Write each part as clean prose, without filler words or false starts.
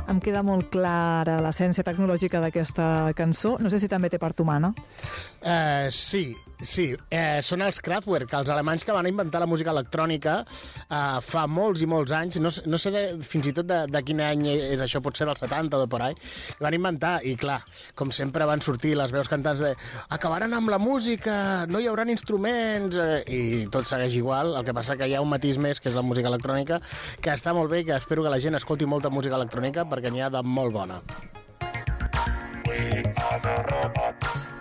Em queda molt clara l'essència tecnològica d'aquesta cançó. No sé si també té part humana. Sí. Són els Kraftwerk, els alemanys que van inventar la música electrònica fa molts i molts anys. No sé fins i tot de quin any és això, potser del 70 o de por ahí. Van inventar, i clar, com sempre van sortir les veus cantants de acabaran amb la música, no hi haurà instruments, i tot segueix igual. El que passa que hi ha un matís més, que és la música electrònica, que està molt bé i que espero que la gent escolti molta música electrònica perquè n'hi ha de molt bona. We are the robots.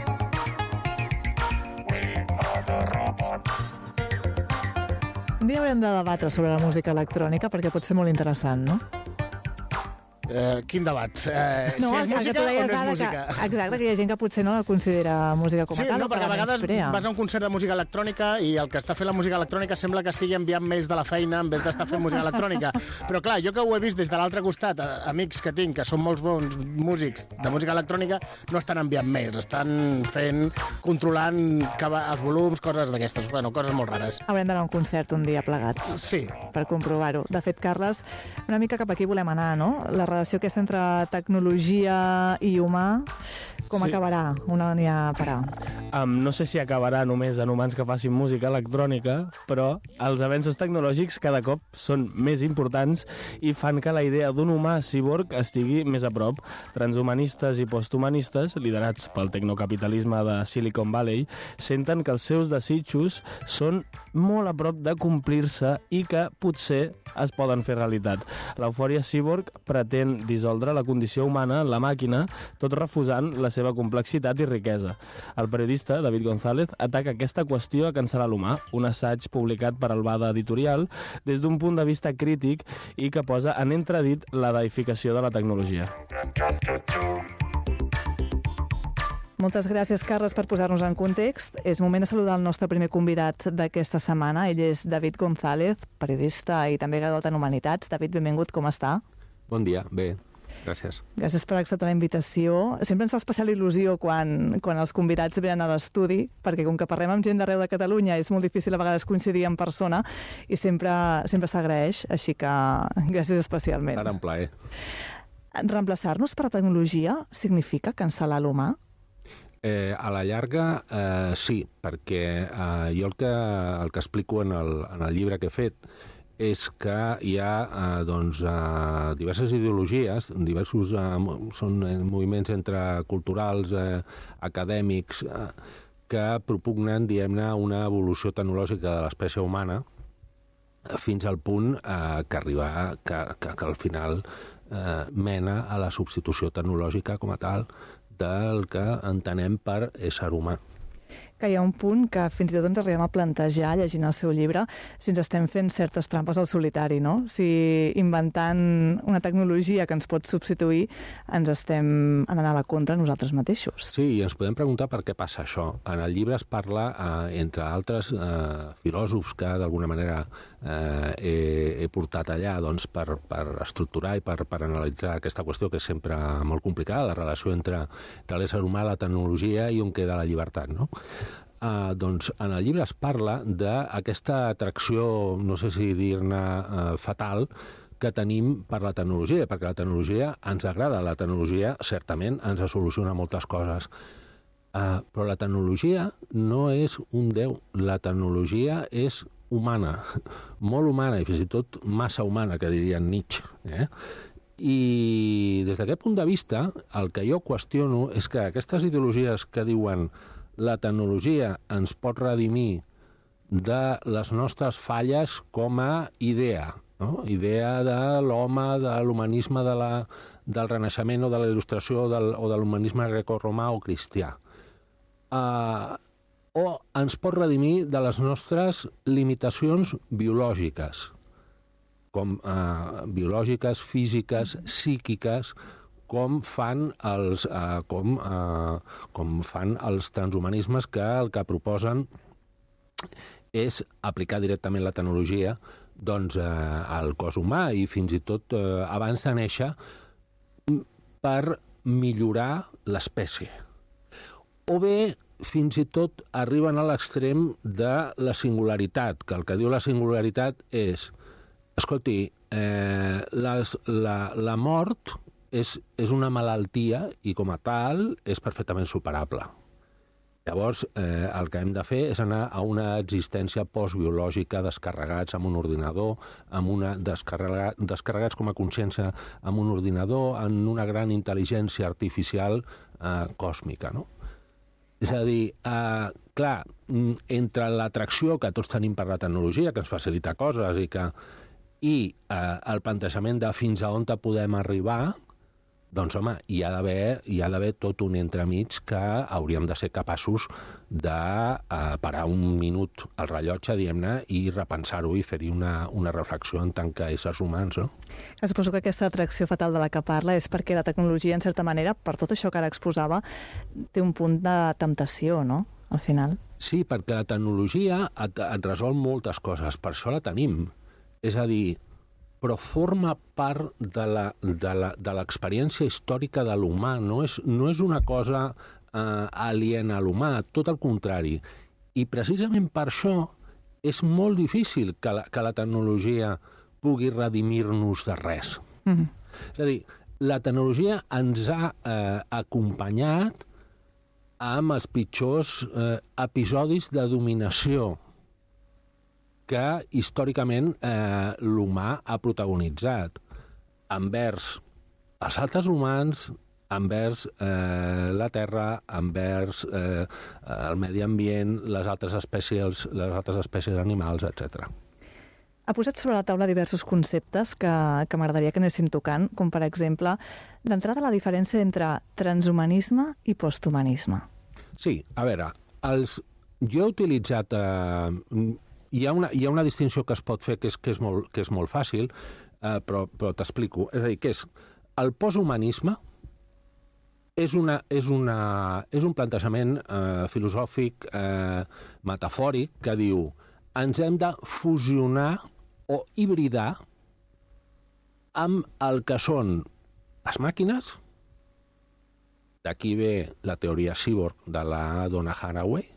Un dia haurem de debatre sobre la música electrònica perquè pot ser molt interessant, no? Quin debat? Si és música o no és música? Exacte, que hi ha gent que potser no la considera música com a tal. Sí, no, perquè a vegades vas a un concert de música electrònica i el que està fent la música electrònica sembla que estigui enviant mails de la feina en vez d'estar fent música electrònica. Però clar, jo que ho he vist des de l'altre costat, amics que tinc, que són molts bons músics de música electrònica, no estan enviant mails, estan controlant els volums, coses d'aquestes, coses molt rares. Haurem d'anar a un concert un dia plegats. Sí. Per comprovar-ho. De fet, Carles, una mica cap aquí volem anar, no? La relació aquesta entre tecnologia i humà, com acabarà? On anirà a parar? No sé si acabarà només en humans que facin música electrònica, però els avenços tecnològics cada cop són més importants i fan que la idea d'un humà cyborg estigui més a prop. Transhumanistes i posthumanistes, liderats pel tecnocapitalisme de Silicon Valley, senten que els seus desitjos són molt a prop de complir-se i que potser es poden fer realitat. L'eufòria cyborg pretén dissoldre la condició humana en la màquina, tot refusant la seva complexitat i riquesa. El periodista David González ataca aquesta qüestió a cancel·lar l'humà, un assaig publicat per Albada Editorial des d'un punt de vista crític i que posa en entredit la deificació de la tecnologia. Moltes gràcies, Carles, per posar-nos en context. És moment de saludar el nostre primer convidat d'aquesta setmana. Ell és David González, periodista i també graduat en Humanitats. David, benvingut, com està? Bon dia, bé, gràcies. Gràcies per acceptar la invitació. Sempre ens fa especial il·lusió quan els convidats venen a l'estudi, perquè com que parlem amb gent d'arreu de Catalunya és molt difícil a vegades coincidir en persona i sempre s'agraeix, així que gràcies especialment. Serà un plaer. Reemplaçar-nos per la tecnologia significa cancel·lar l'humà? A la llarga, sí, perquè jo el que explico en el llibre que he fet és que hi ha diverses ideologies, són moviments entre culturals, acadèmics, que propugnen, diguem-ne, una evolució tecnològica de l'espècie humana fins al punt que arriba, que al final mena a la substitució tecnològica com a tal del que entenem per ésser humà. Que hi ha un punt que fins i tot ens arribem a plantejar, llegint el seu llibre, si ens estem fent certes trampes al solitari, no? Si inventant una tecnologia que ens pot substituir ens estem anant a la contra nosaltres mateixos. Sí, i ens podem preguntar per què passa això. En el llibre es parla, entre altres filòsofs que d'alguna manera he portat allà doncs, per estructurar i per analitzar aquesta qüestió que és sempre molt complicada, la relació entre l'ésser humà, la tecnologia i on queda la llibertat, no? Doncs en el llibre es parla d'aquesta atracció, no sé si dir-ne fatal, que tenim per la tecnologia, perquè la tecnologia ens agrada, la tecnologia certament ens soluciona moltes coses, però la tecnologia no és un déu, la tecnologia és humana, molt humana i fins i tot massa humana, que dirien Nietzsche, I des d'aquest punt de vista el que jo qüestiono és que aquestes ideologies que diuen la tecnologia ens pot redimir de les nostres falles com a idea, no? Idea de l'home, de l'humanisme del Renaixement o de la Il·lustració o de l'humanisme grecorromà o cristià. O ens pot redimir de les nostres limitacions biològiques, com biològiques, físiques, psíquiques, com fan els transhumanismes que el que proposen és aplicar directament la tecnologia doncs, al cos humà i fins i tot abans de néixer per millorar l'espècie. O bé, fins i tot arriben a l'extrem de la singularitat, que el que diu la singularitat és escolti, la mort és una malaltia i com a tal és perfectament superable. Llavors, el que hem de fer és anar a una existència postbiològica descarregats amb un ordinador, descarregats com a consciència amb un ordinador, en una gran intel·ligència artificial còsmica, no? És a dir, clar, entre l'atracció que tots tenim per la tecnologia, que ens facilita coses, i el plantejament de fins a on podem arribar, doncs, home, hi ha d'haver tot un entremig que hauríem de ser capaços de parar un minut al rellotge, diguem-ne, i repensar-ho i fer-hi una reflexió en tant que éssers humans, no? Suposo que aquesta atracció fatal de la que parla és perquè la tecnologia, en certa manera, per tot això que ara exposava, té un punt de temptació, no?, al final. Sí, perquè la tecnologia et resol moltes coses, per això la tenim. És a dir, però forma part de l'experiència històrica de l'humà, no és una cosa aliena a l'humà, tot el contrari. I precisament per això és molt difícil que la tecnologia pugui redimir-nos de res. És a dir, la tecnologia ens ha acompanyat amb els pitjors episodis de dominació que històricament l'humà ha protagonitzat envers els altres humans, envers la Terra, envers el medi ambient, les altres espècies animals, etc. Ha posat sobre la taula diversos conceptes que m'agradaria que anéssim tocant, com per exemple, d'entrada la diferència entre transhumanisme i posthumanisme. Sí, a veure, jo he utilitzat... Hi ha una distinció que es pot fer que és molt fàcil, però t'explico. És a dir, que és el posthumanisme és un plantejament filosòfic, metafòric, que diu ens hem de fusionar o hibridar amb el que són les màquines, d'aquí ve la teoria cyborg de la Donna Haraway,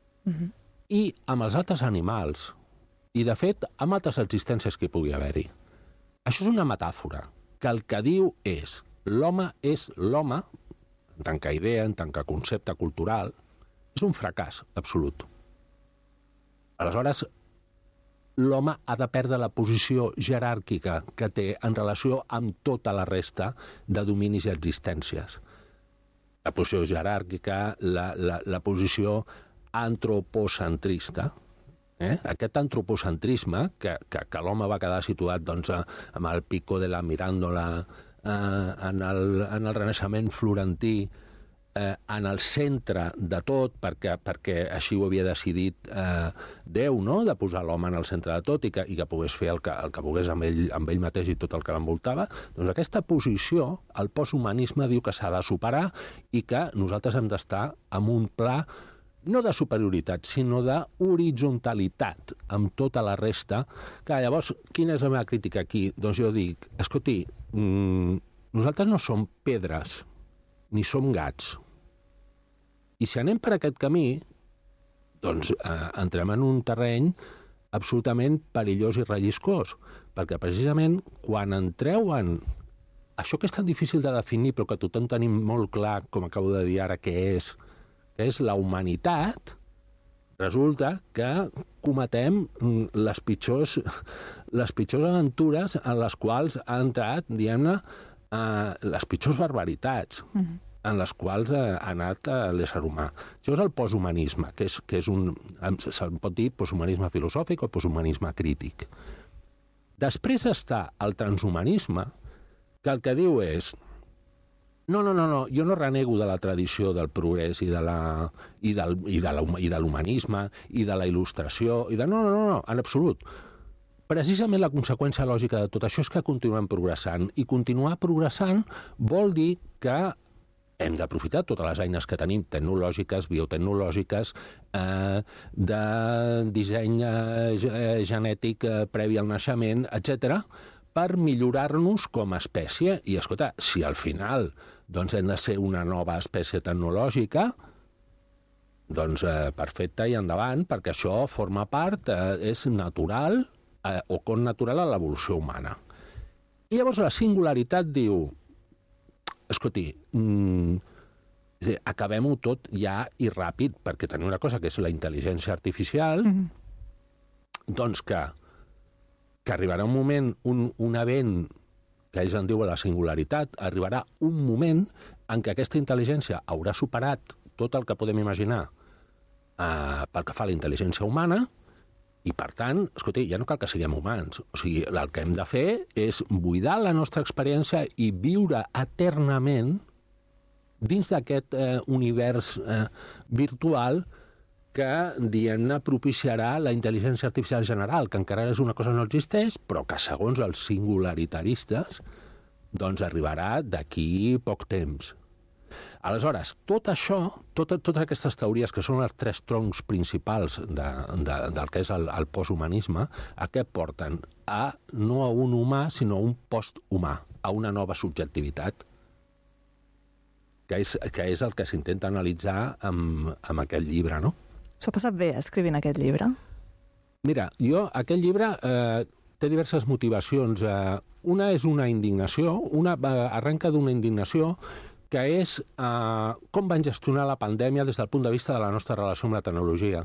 i amb els altres animals, i de fet amb altres existències que hi pugui haver-hi. Això és una metàfora, que el que diu és l'home, en tant que idea, en tant que concepte cultural, és un fracàs absolut. Aleshores, l'home ha de perdre la posició jeràrquica que té en relació amb tota la resta de dominis i existències. La posició jeràrquica, la posició antropocentrista. Aquest antropocentrisme, que l'home va quedar situat doncs, amb el Pico de la Mirandola, en el Renaixement florentí, en el centre de tot, perquè així ho havia decidit Déu, no?, de posar l'home en el centre de tot i que pogués fer el que volgués amb ell mateix i tot el que l'envoltava, doncs aquesta posició, el posthumanisme diu que s'ha de superar i que nosaltres hem d'estar en un pla no de superioritat, sinó d'horitzontalitat amb tota la resta. Que llavors, quina és la meva crítica aquí? Doncs jo dic, escolti, nosaltres no som pedres, ni som gats. I si anem per aquest camí, doncs entrem en un terreny absolutament perillós i relliscós, perquè precisament quan entreu en això que és tan difícil de definir, però que tothom tenim molt clar, com acabo de dir ara, què és la humanitat, resulta que cometem les pitjors aventures en les quals ha entrat, diguem-ne, les pitjors barbaritats en les quals ha anat l'ésser humà. Això és el posthumanisme, que és se'n pot dir posthumanisme filosòfic o posthumanisme crític. Després està el transhumanisme, que el que diu és no, jo no renego de la tradició del progrés i de l'humanisme i de la il·lustració, no, en absolut. Precisament la conseqüència lògica de tot això és que continuem progressant, i continuar progressant vol dir que hem d'aprofitar totes les eines que tenim, tecnològiques, biotecnològiques, de disseny genètic previ al naixement, etc., per millorar-nos com a espècie. I, escolta, si al final hem de ser una nova espècie tecnològica, doncs perfecte i endavant, perquè això forma part, és natural o connatural a l'evolució humana. I llavors la singularitat diu, escolti, acabem-ho tot ja i ràpid, perquè tenim una cosa que és la intel·ligència artificial, doncs que arribarà un moment, un event que ells en diuen la singularitat, arribarà un moment en què aquesta intel·ligència haurà superat tot el que podem imaginar pel que fa a la intel·ligència humana, i, per tant, escolti, ja no cal que siguem humans. O sigui, el que hem de fer és buidar la nostra experiència i viure eternament dins d'aquest univers virtual que, diguem-ne, propiciarà la intel·ligència artificial general, que encara és una cosa que no existeix, però que, segons els singlaritaristes, doncs arribarà d'aquí poc temps. Aleshores, tot això, totes aquestes teories, que són els 3 troncs principals del que és el posthumanisme, a què porten? No a un humà, sinó a un posthumà, a una nova subjectivitat, que és el que s'intenta analitzar amb aquest llibre, no? S'ho ha passat bé escrivint aquest llibre? Mira, aquest llibre té diverses motivacions. Una és una indignació, arrenca d'una indignació que és com van gestionar la pandèmia des del punt de vista de la nostra relació amb la tecnologia.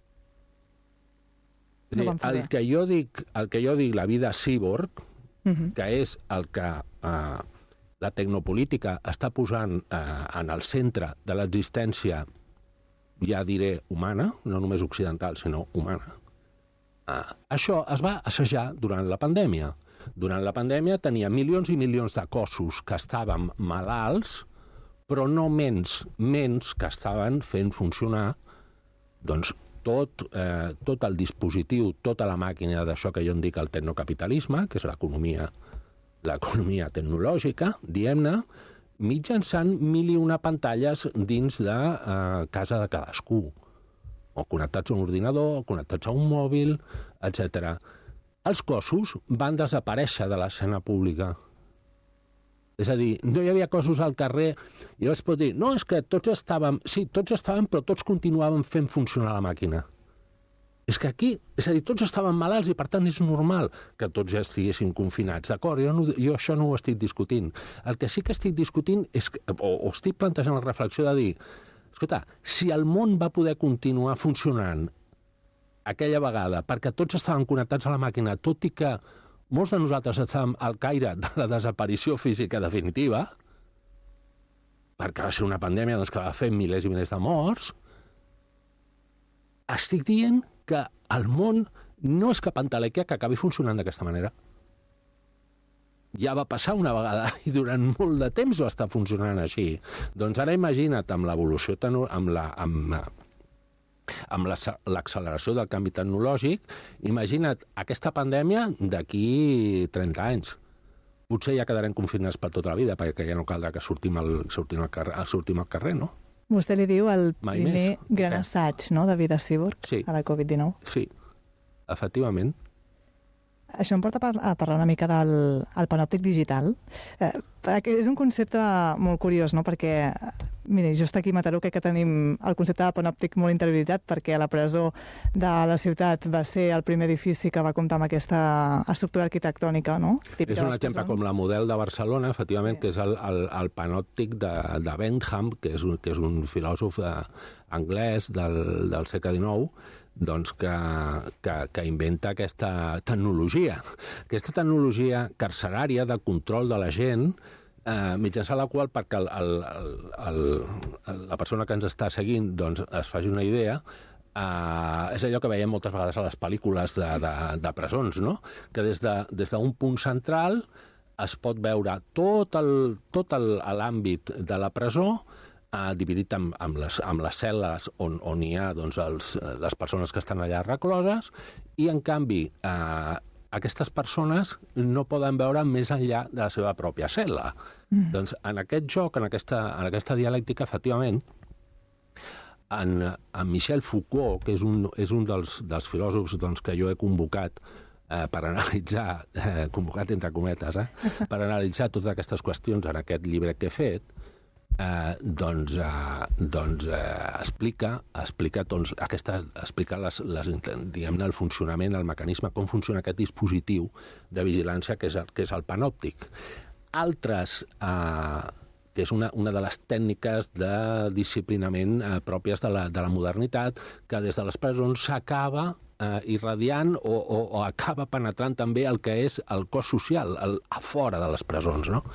El que jo dic la vida cíborg, que és el que la tecnopolítica està posant en el centre de l'existència, ja diré humana, no només occidental, sinó humana. Això es va assajar durant la pandèmia. Durant la pandèmia tenia milions i milions de cossos que estaven malalts, però no ments que estaven fent funcionar doncs, tot el dispositiu, tota la màquina d'això que jo en dic el tecnocapitalisme, que és l'economia tecnològica, diguem-ne, mitjançant 1001 pantalles dins de casa de cadascú, o connectats a un ordinador, o connectats a un mòbil, etc. Els cossos van desaparèixer de l'escena pública. És a dir, no hi havia cossos al carrer, i es pot dir, no, és que tots estàvem, però tots continuaven fent funcionar la màquina. És que aquí, és a dir, tots estaven malalts i per tant és normal que tots ja estiguessin confinats, d'acord? Jo això no ho estic discutint. El que sí que estic discutint és, o estic plantejant la reflexió de dir, escolta, si el món va poder continuar funcionant aquella vegada perquè tots estaven connectats a la màquina, tot i que molts de nosaltres estàvem al caire de la desaparició física definitiva, perquè va ser una pandèmia que va fer milers i milers de morts, estic dient que el món no és cap entelequia que acabi funcionant d'aquesta manera. Ja va passar una vegada i durant molt de temps va estar funcionant així. Doncs ara imagina't amb l'evolució, amb l'acceleració del canvi tecnològic, imagina't aquesta pandèmia d'aquí 30 anys. Potser ja quedarem confinats per tota la vida, perquè ja no caldrà que sortim al carrer, no? Vostè li diu el primer gran assaig, no?, de vida cíborg a la Covid-19. Sí, efectivament. Això em porta a parlar una mica del panòptic digital. És un concepte molt curiós, no?, perquè, mira, just aquí a Mataró crec que tenim el concepte de panòptic molt interioritzat, perquè la presó de la ciutat va ser el primer edifici que va comptar amb aquesta estructura arquitectònica, no?, típica. És un exemple com la Model de Barcelona, efectivament, que és el panòptic de Bentham, que és un filòsof anglès del segle XIX, doncs que inventa aquesta tecnologia carcerària de control de la gent, mitjançant la qual, perquè la persona que ens està seguint doncs, es faci una idea, és allò que veiem moltes vegades a les pel·lícules de presons, no?, que des d'un punt central es pot veure tot l'àmbit de la presó, dividit amb les cel·les on hi ha doncs, les persones que estan allà recloses, i en canvi aquestes persones no poden veure més enllà de la seva pròpia cel·la. Doncs en aquest joc, en aquesta dialèctica, efectivament, en Michel Foucault, que és un dels filòsofs doncs, que jo he convocat per analitzar, convocat entre cometes, per analitzar totes aquestes qüestions en aquest llibre que he fet, explica diguem-ne, el funcionament, el mecanisme, com funciona aquest dispositiu de vigilància que és el panòptic. Altres, que és una de les tècniques de disciplinament pròpies de la modernitat, que des de les presons s'acaba irradiant o acaba penetrant també el que és el cos social, a fora de les presons, no?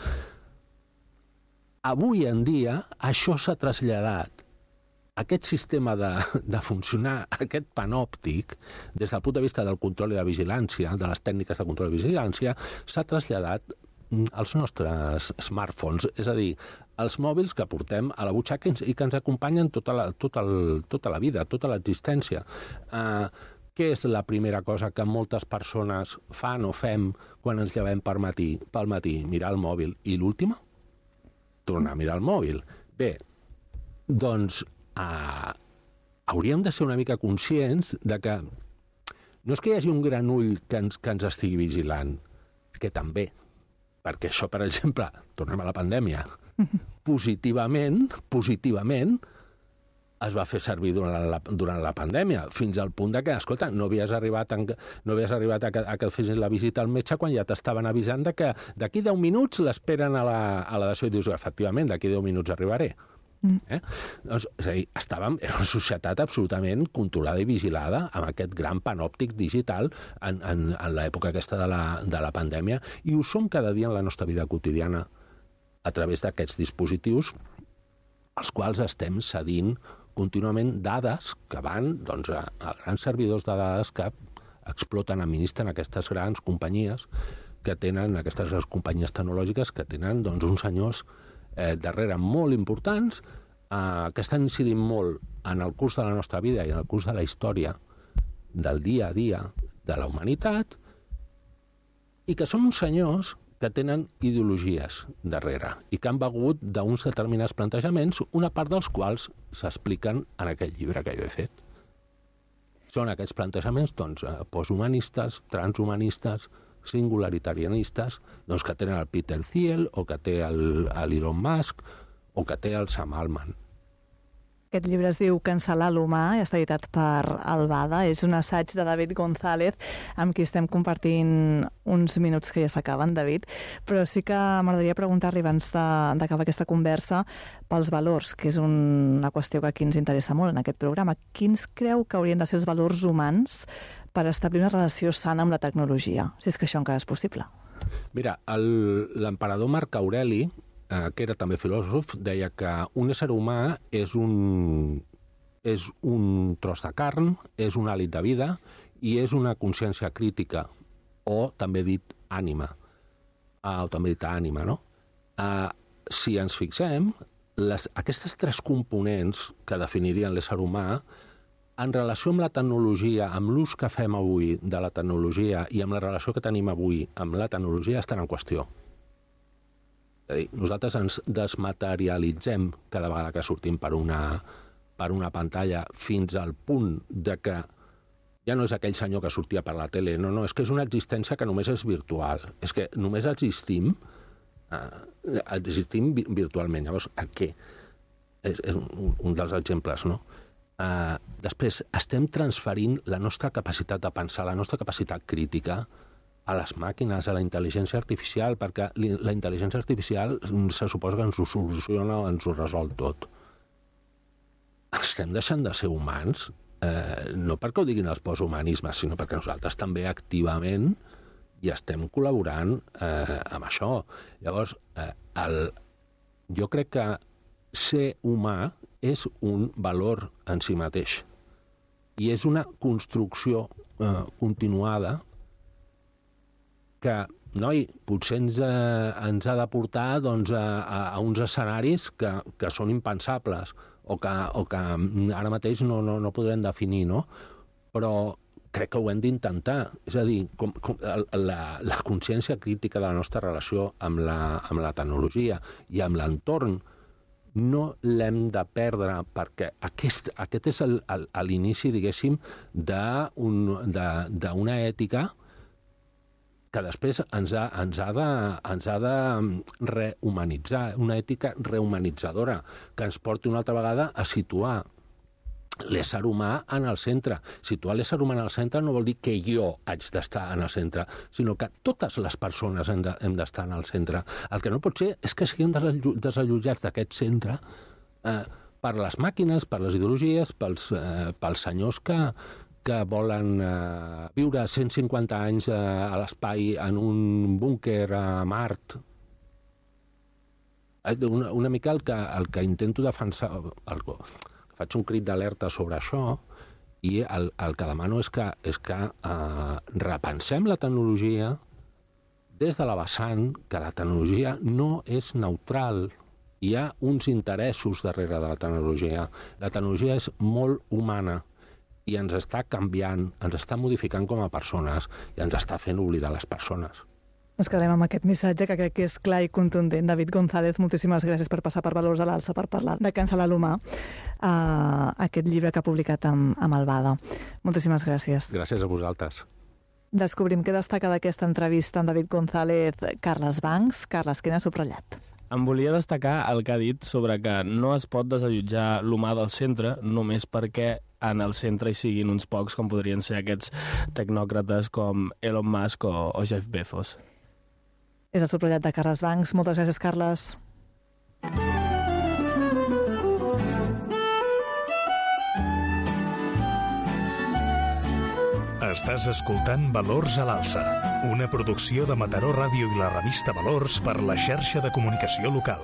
Avui en dia això s'ha traslladat. Aquest sistema de funcionar, aquest panòptic, des del punt de vista del control i la vigilància, de les tècniques de control i vigilància, s'ha traslladat als nostres smartphones, és a dir, els mòbils que portem a la butxaca i que ens acompanyen tota la vida, tota l'existència. Què és la primera cosa que moltes persones fan o fem quan ens llevem pel matí? Mirar el mòbil. I l'última? Tornar a mirar el mòbil. Bé, doncs hauríem de ser una mica conscients de que no és que hi hagi un gran ull que ens estigui vigilant, que també, perquè això, per exemple, tornem a la pandèmia, positivament es va fer servir durant la pandèmia, fins al punt de que, escolta, no havies arribat a que et fessin la visita al metge quan ja t'estaven avisant de que d'aquí 10 minuts l'esperen a la dació i dius, efectivament, d'aquí 10 minuts arribaré. Doncs, és a dir, estàvem en una societat absolutament controlada i vigilada amb aquest gran panòptic digital en l'època aquesta de la pandèmia, i ho som cada dia en la nostra vida quotidiana a través d'aquests dispositius als quals estem cedint contínuament dades que van a grans servidors de dades que exploten, administren aquestes grans companyies que tenen, aquestes companyies tecnològiques que tenen uns senyors darrere molt importants, que estan incidint molt en el curs de la nostra vida i en el curs de la història del dia a dia de la humanitat, i que són uns senyors que tenen ideologies darrere i que han begut d'uns determinats plantejaments, una part dels quals s'expliquen en aquest llibre que jo he fet. Són aquests plantejaments posthumanistes, transhumanistes, singularitarianistes, que tenen el Peter Thiel, o que té l'Elon Musk, o que té el Sam Altman. Aquest llibre es diu Cancel·lar l'humà i està editat per Albada. És un assaig de David González, amb qui estem compartint uns minuts que ja s'acaben, David. Però sí que m'agradaria preguntar-li abans d'acabar aquesta conversa pels valors, que és una qüestió que aquí ens interessa molt en aquest programa. Quins creu que haurien de ser els valors humans per establir una relació sana amb la tecnologia, si és que això encara és possible? Mira, l'emperador Marc Aureli, que era també filòsof, deia que un ésser humà és un tros de carn, és un hàlit de vida i és una consciència crítica, o també dit ànima, no? Si ens fixem, aquestes tres components que definirien l'ésser humà, en relació amb la tecnologia, amb l'ús que fem avui de la tecnologia i amb la relació que tenim avui amb la tecnologia, estan en qüestió. És a dir, nosaltres ens desmaterialitzem cada vegada que sortim per una pantalla, fins al punt de que ja no és aquell senyor que sortia per la tele, no, és que és una existència que només és virtual, és que només existim virtualment. Llavors, a què? És un dels exemples, no? Després, estem transferint la nostra capacitat de pensar, la nostra capacitat crítica a les màquines, a la intel·ligència artificial, perquè la intel·ligència artificial se suposa que ens ho soluciona o ens ho resol tot. Estem deixant de ser humans, no perquè ho diguin els posthumanismes, sinó perquè nosaltres també activament hi estem col·laborant amb això. Llavors, jo crec que ser humà és un valor en si mateix i és una construcció continuada que, noi, potser ens ha de portar a uns escenaris que són impensables o que ara mateix no podrem definir, no? Però crec que ho hem d'intentar. És a dir, la consciència crítica de la nostra relació amb la tecnologia i amb l'entorn no l'hem de perdre, perquè aquest és l'inici, diguéssim, d'una ètica que després ens ha de rehumanitzar, una ètica rehumanitzadora, que ens porti una altra vegada a situar l'ésser humà en el centre. Situar l'ésser humà en el centre no vol dir que jo haig d'estar en el centre, sinó que totes les persones hem d'estar en el centre. El que no pot ser és que siguem desallotjats d'aquest centre per les màquines, per les ideologies, pels senyors que volen viure 150 anys a l'espai en un búnquer a Mart. Una mica el que intento defensar... Faig un crit d'alerta sobre això i el que demano és que repensem la tecnologia des de la vessant que la tecnologia no és neutral. Hi ha uns interessos darrere de la tecnologia. La tecnologia és molt humana i ens està canviant, ens està modificant com a persones i ens està fent oblidar les persones. Ens quedarem amb aquest missatge que crec que és clar i contundent. David González, moltíssimes gràcies per passar per Valors a l'Alça, per parlar de cancel·lar l'humà, aquest llibre que ha publicat amb Albada. Moltíssimes gràcies. Gràcies a vosaltres. Descobrim què destaca d'aquesta entrevista amb David González, Carles Bancs. Carles, què n'ha subratllat? Em volia destacar el que ha dit sobre que no es pot desallotjar l'humà del centre només perquè en el centre hi siguin uns pocs, com podrien ser aquests tecnòcrates com Elon Musk o Jeff Bezos. És el subratllat de Carles Bancs. Moltes gràcies, Carles. Estàs escoltant Valors a l'Alça, una producció de Mataró Ràdio i la revista Valors per la xarxa de comunicació local.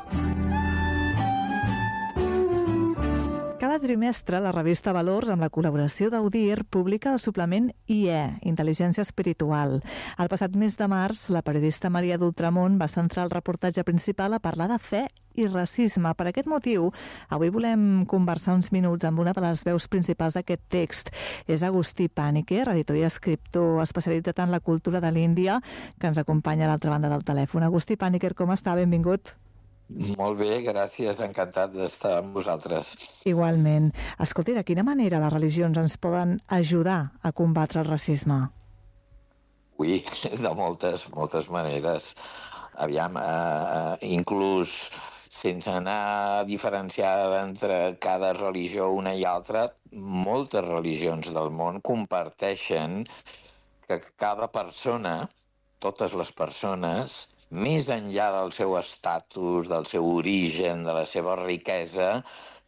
Cada trimestre, la revista Valors, amb la col·laboració d'Audir, publica el suplement IE, Intel·ligència Espiritual. El passat mes de març, la periodista Maria d'Ultramont va centrar el reportatge principal a parlar de fe i racisme. Per aquest motiu, avui volem conversar uns minuts amb una de les veus principals d'aquest text. És Agustí Pàniker, editor i escriptor especialitzat en la cultura de l'Índia, que ens acompanya a l'altra banda del telèfon. Agustí Pàniker, com està? Benvingut. Molt bé, gràcies, encantat d'estar amb vosaltres. Igualment. Escolti, de quina manera les religions ens poden ajudar a combatre el racisme? Ui, de moltes maneres. Aviam, inclús sense anar a diferenciar entre cada religió una i altra, moltes religions del món comparteixen que cada persona, totes les persones, més enllà del seu estatus, del seu origen, de la seva riquesa,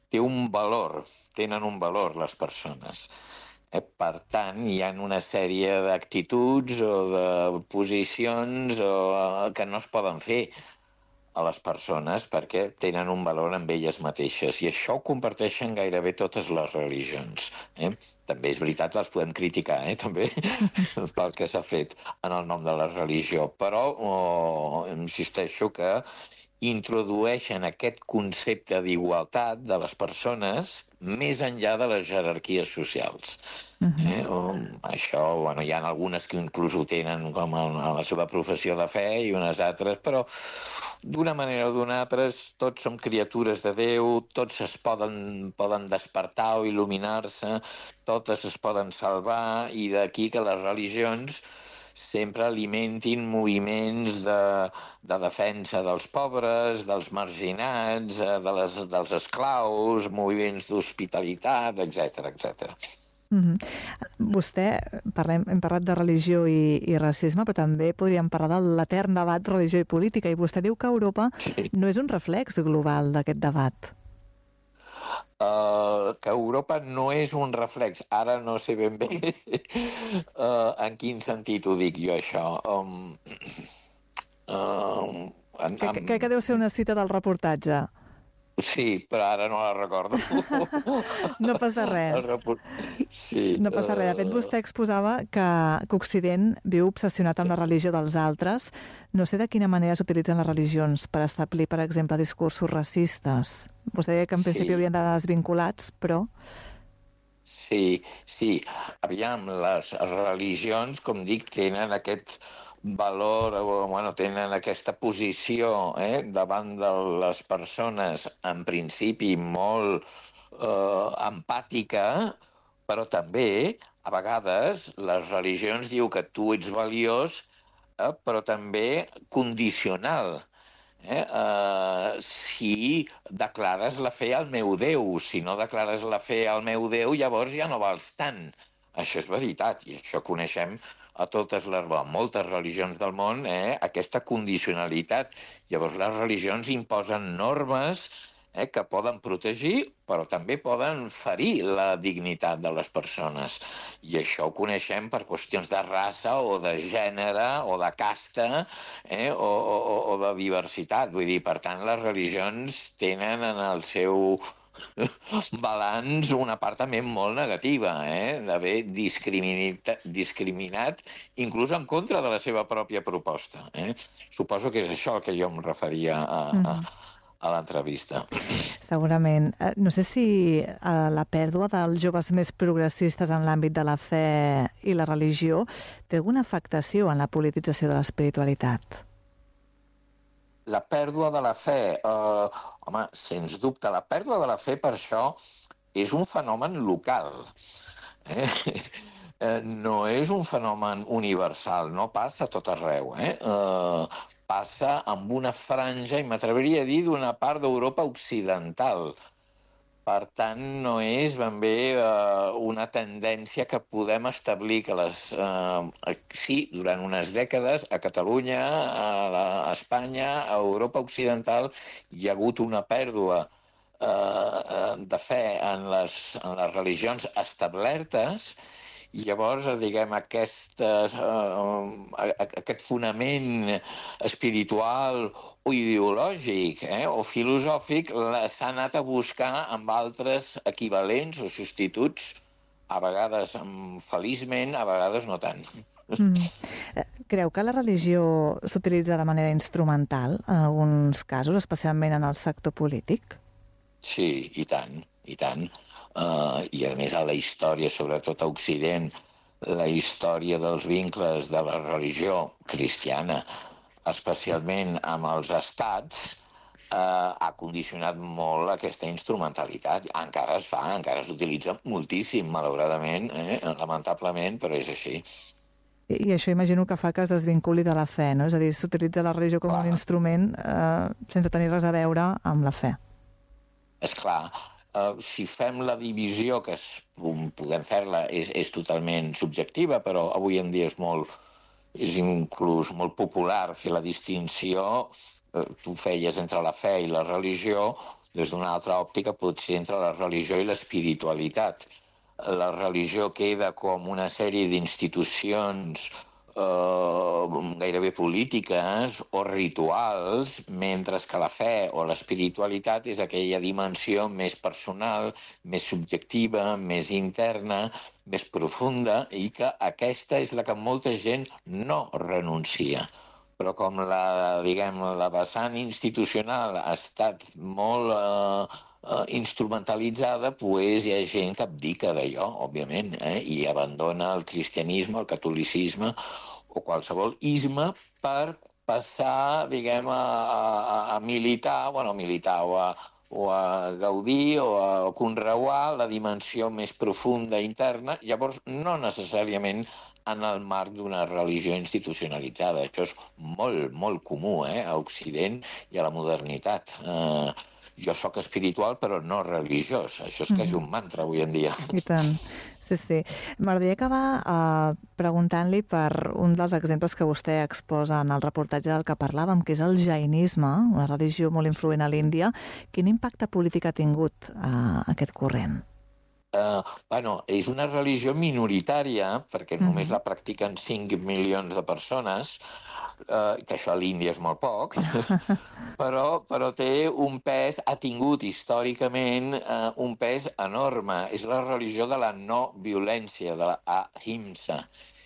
tenen un valor les persones. Per tant, hi ha una sèrie d'actituds o de posicions que no es poden fer a les persones perquè tenen un valor en elles mateixes. I això ho comparteixen gairebé totes les religions. També és veritat, les podem criticar, també, pel que s'ha fet en el nom de la religió. Però insisteixo que introdueixen aquest concepte d'igualtat de les persones més enllà de les jerarquies socials. Això, hi ha algunes que inclús ho tenen com a la seva professió de fe i unes altres, però d'una manera o d'una altra tots som criatures de Déu, tots es poden despertar o il·luminar-se, totes es poden salvar, i d'aquí que les religions sempre alimentin moviments de defensa dels pobres, dels marginats, dels esclaus, moviments d'hospitalitat, etc. Vostè, hem parlat de religió i racisme, però també podríem parlar de l'etern debat religió i política, i vostè diu que Europa no és un reflex global d'aquest debat. Que Europa no és un reflex. Ara no sé ben bé en quin sentit ho dic jo, això. Crec que deu ser una cita del reportatge. Sí, però ara no la recordo. No passa res. Sí. No passa res. De fet, vostè exposava que Occident viu obsessionat amb la religió dels altres. No sé de quina manera s'utilitzen les religions per establir, per exemple, discursos racistes. Vostè deia que en principi haurien d'anar desvinculats, però... Sí. Aviam, les religions, com dic, tenen aquest valor, tenen aquesta posició davant de les persones, en principi molt empàtica, però també, a vegades, les religions diu que tu ets valiós però també condicional. Si declares la fe al meu Déu, si no declares la fe al meu Déu, llavors ja no vals tant. Això és veritat, i això coneixem a moltes religions del món, aquesta condicionalitat. Llavors les religions imposen normes que poden protegir, però també poden ferir la dignitat de les persones. I això ho coneixem per qüestions de raça o de gènere o de casta o de diversitat. Vull dir, per tant, les religions tenen en el seu balanç una part també molt negativa, d'haver discriminat inclús en contra de la seva pròpia proposta. Suposo que és això el que jo em referia a l'entrevista. Segurament. No sé si la pèrdua dels joves més progressistes en l'àmbit de la fe i la religió té alguna afectació en la politització de l'espiritualitat. La pèrdua de la fe, home, sens dubte, la pèrdua de la fe per això és un fenomen local. No és un fenomen universal, no passa a tot arreu. Passa amb una franja, i m'atreviria a dir, d'una part d'Europa occidental. Per tant, no és ben bé una tendència que podem establir que sí, durant unes dècades a Catalunya, a Espanya, a Europa occidental, hi ha hagut una pèrdua de fe en les religions establertes. I llavors, diguem, aquest fonament espiritual o ideològic o filosòfic s'ha anat a buscar amb altres equivalents o substituts, a vegades feliçment, a vegades no tant. Creu que la religió s'utilitza de manera instrumental en alguns casos, especialment en el sector polític? Sí, i tant, i tant. I a més a la història, sobretot a Occident, la història dels vincles de la religió cristiana, especialment amb els estats, ha condicionat molt aquesta instrumentalitat. Encara es fa, encara s'utilitza moltíssim, malauradament, lamentablement, però és així. I això imagino que fa que es desvinculi de la fe, no? És a dir, s'utilitza la religió com un instrument sense tenir res a veure amb la fe. És clar. Si fem la divisió, que podem fer-la, és totalment subjectiva, però avui en dia és inclús molt popular fer la distinció, tu feies entre la fe i la religió, des d'una altra òptica potser entre la religió i l'espiritualitat. La religió queda com una sèrie d'institucions gairebé polítiques o rituals, mentre que la fe o l'espiritualitat és aquella dimensió més personal, més subjectiva, més interna, més profunda, i que aquesta és la que molta gent no renuncia. Però com la vessant institucional ha estat molt instrumentalitzada, doncs hi ha gent que abdica d'allò, òbviament, i abandona el cristianisme, el catolicisme o qualsevol isme per passar, a militar, o a gaudir o a conreuar la dimensió més profunda interna, llavors no necessàriament en el marc d'una religió institucionalitzada. Això és molt, molt comú a Occident i a la modernitat. Jo sóc espiritual però no religiós. Això és quasi un mantra avui en dia. I tant. Sí. M'agradaria acabar preguntant-li per un dels exemples que vostè exposa en el reportatge del que parlàvem, que és el jainisme, una religió molt influent a l'Índia. Quin impacte polític ha tingut aquest corrent? És una religió minoritària, perquè només la practiquen 5 milions de persones, que això a l'Índia és molt poc, però té un pes, ha tingut històricament un pes enorme. És la religió de la no violència, de la ahimsa.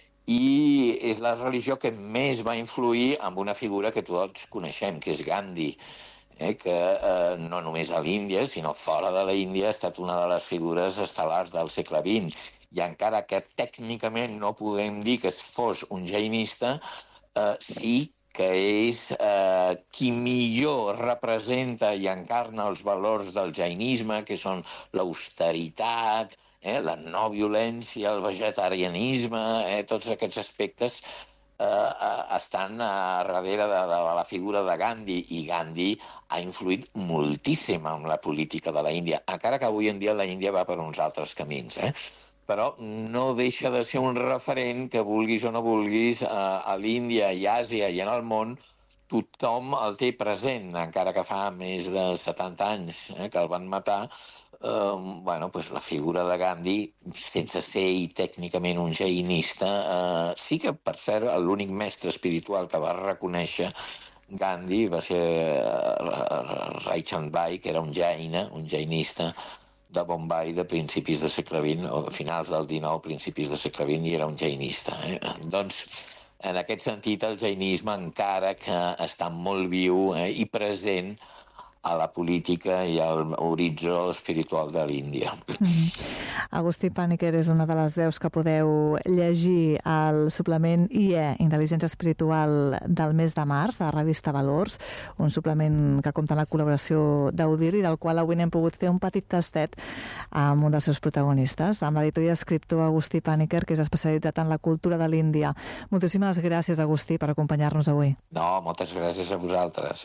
I és la religió que més va influir en una figura que tots coneixem, que és Gandhi, que no només a l'Índia, sinó fora de l'Índia, ha estat una de les figures estel·lars del segle XX. I encara que tècnicament no podem dir que fos un jainista, sí que és qui millor representa i encarna els valors del jainisme, que són l'austeritat, la no violència, el vegetarianisme, tots aquests aspectes estan darrere de la figura de Gandhi, i Gandhi ha influït moltíssim en la política de la Índia, encara que avui en dia la Índia va per uns altres camins, però no deixa de ser un referent que, vulguis o no vulguis, a l'Índia i a Àsia i en el món tothom el té present, encara que fa més de 70 anys que el van matar. La figura de Gandhi, sense ser tècnicament un jainista, sí que, per cert, l'únic mestre espiritual que va reconèixer Gandhi va ser Rai Chandbai, que era un jainista de Bombay de principis del segle XX, o de finals del XIX, principis del segle XX, i era un jainista. Doncs, en aquest sentit, el jainisme, encara que està molt viu i present a la política i a l'horitzó espiritual de l'Índia. Agustí Pàniker és una de les veus que podeu llegir al suplement IE, Intel·ligència Espiritual, del mes de març, de la revista Valors, un suplement que compta amb la col·laboració d'Audir i del qual avui n'hem pogut fer un petit tastet amb un dels seus protagonistes, amb l'editor i escriptor Agustí Pàniker, que és especialitzat en la cultura de l'Índia. Moltíssimes gràcies, Agustí, per acompanyar-nos avui. No, moltes gràcies a vosaltres.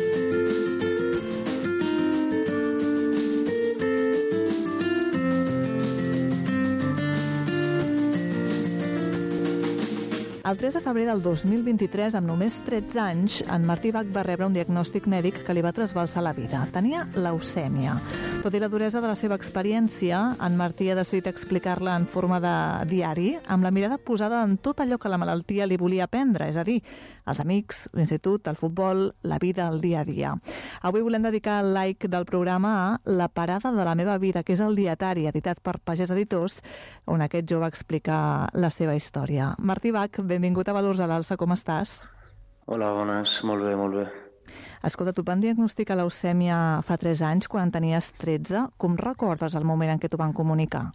El 3 de febrer del 2023, amb només 13 anys, en Martí Bach va rebre un diagnòstic mèdic que li va trasbalsar la vida. Tenia leucèmia. Tot i la duresa de la seva experiència, en Martí ha decidit explicar-la en forma de diari, amb la mirada posada en tot allò que la malaltia li volia aprendre, és a dir, els amics, l'institut, el futbol, la vida, el dia a dia. Avui volem dedicar el like del programa a La parada de la meva vida, que és el dietari editat per Pagès Editors, on aquest jove explica la seva història. Martí Bach, benvingut a Valors a l'Alça, com estàs? Hola, bones, molt bé, molt bé. Escolta, tu van diagnosticar leucèmia fa 3 anys, quan en tenies 13. Com recordes el moment en què t'ho van comunicar?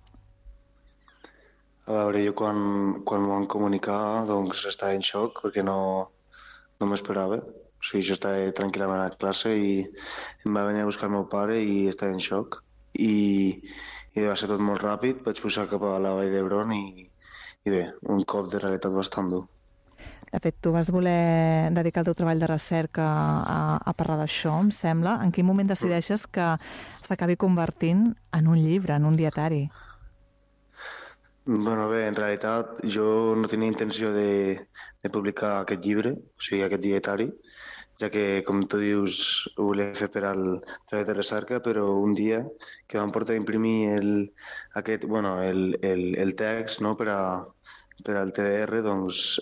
A veure, jo quan m'ho van comunicar, doncs estava en xoc, perquè no m'esperava. O sigui, jo estava tranquil·lament a classe i em va venir a buscar el meu pare i estava en xoc. I va ser tot molt ràpid, vaig pujar cap a la Vall d'Hebron i bé, un cop de realitat bastant dur. De fet, tu vas voler dedicar el teu treball de recerca a parlar d'això, em sembla. En quin moment decideixes que s'acabi convertint en un llibre, en un dietari? Bueno, bé, en realitat jo no tenia intenció de publicar aquest llibre, o sigui, aquest dietari, ja que, com tu dius, ho volia fer per al treball de recerca, però un dia que vam portar a imprimir el text, no, per al TDR, doncs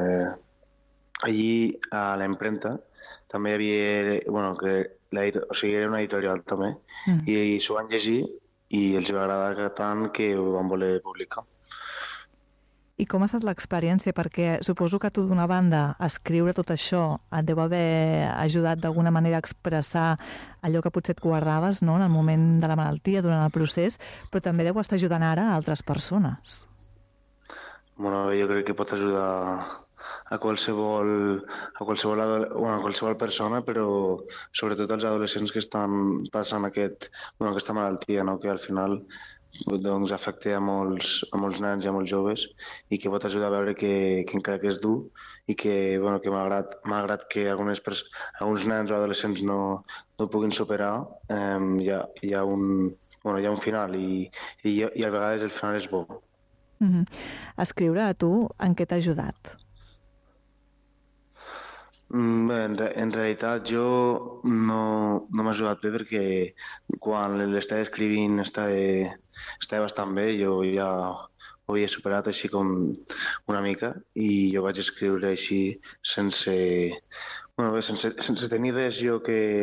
allí a la impremta també hi havia, era una editorial també, i s'ho van llegir i els va agradar tant que ho van voler publicar. I com ha estat l'experiència? Perquè suposo que tu, d'una banda, escriure tot això et deu haver ajudat d'alguna manera a expressar allò que potser et guardaves, no?, en el moment de la malaltia, durant el procés, però també deu estar ajudant ara a altres persones. Bueno, jo crec que pot ajudar a qualsevol persona, però sobretot als adolescents que estan passant aquesta malaltia, no?, que al final doncs afecta a molts nens i a molts joves, i que pot ajudar a veure que encara que és dur i que malgrat que alguns nens o adolescents no ho puguin superar, hi ha un final i a vegades el final és bo. Escriure a tu en què t'ha ajudat? Bé, en realitat jo no m'ha ajudat bé, perquè quan l'estava escrivint estava bastant bé, jo ja ho havia superat així com una mica, i jo vaig escriure així sense tenir res jo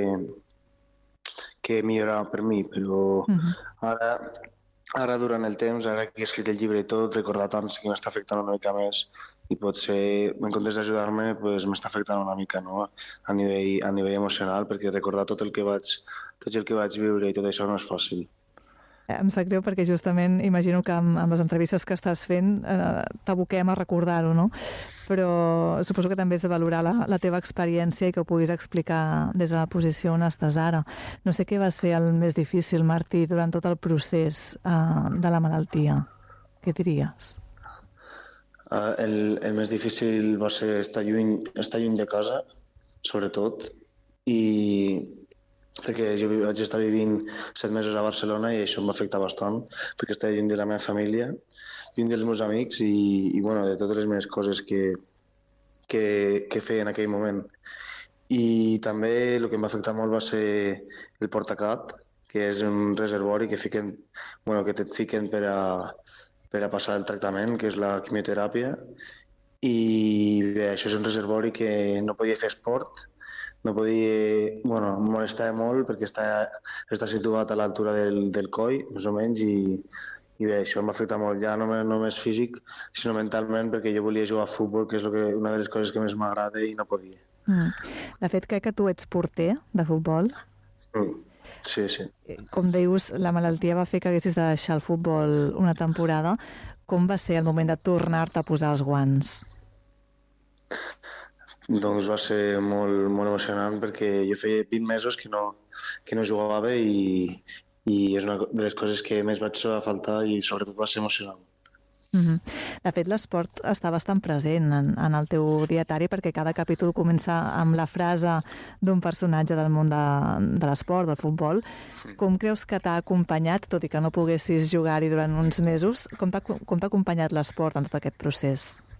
que millorar per mi, però ara durant el temps, ara que he escrit el llibre i tot, recordar tant que m'està afectant una mica més, i potser, en comptes d'ajudar-me, m'està afectant una mica, no?, a nivell emocional, perquè recordar tot el que vaig viure i tot això no és fàcil. Em sap greu perquè justament imagino que amb les entrevistes que estàs fent t'aboquem a recordar-ho, no? Però suposo que també has de valorar la teva experiència i que ho puguis explicar des de la posició on estàs ara. No sé què va ser el més difícil, Martí, durant tot el procés de la malaltia. Què diries? El més difícil va ser estar lluny de casa, sobretot, i perquè jo vaig estar vivint 7 mesos a Barcelona i això em va afectar bastant, perquè estava lluny de la meva família, lluny dels meus amics i bueno, de totes les meves coses que feia en aquell moment. I també el que em va afectar molt va ser el Portacat, que és un reservori que et fiquen per a passar el tractament, que és la quimioteràpia. I bé, això és un reservori que no podia fer esport, no podia... Bueno, em molestava molt perquè està situat a l'altura del coll, més o menys, i bé, això em va afectar molt, ja no només físic, sinó mentalment, perquè jo volia jugar a futbol, que és una de les coses que més m'agrada i no podia. De fet, crec que tu ets porter de futbol. Sí. Com dius, la malaltia va fer que haguessis de deixar el futbol una temporada. Com va ser el moment de tornar-te a posar els guants? Doncs va ser molt, molt emocionant perquè jo feia 20 mesos que no jugava i és una de les coses que més vaig trobar a faltar i sobretot va ser emocionant. De fet, l'esport està bastant present en el teu dietari perquè cada capítol comença amb la frase d'un personatge del món de l'esport, del futbol. Com creus que t'ha acompanyat, tot i que no poguessis jugar-hi durant uns mesos, com t'ha acompanyat l'esport en tot aquest procés?